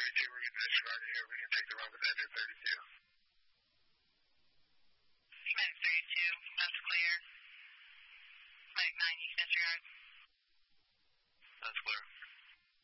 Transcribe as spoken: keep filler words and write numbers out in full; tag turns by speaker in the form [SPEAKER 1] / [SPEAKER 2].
[SPEAKER 1] thirty-two, we're getting disregarded here. We can take the run with engine thirty-two.
[SPEAKER 2] Mag thirty-two, that's clear. Mag ninety, disregard.
[SPEAKER 1] That's clear.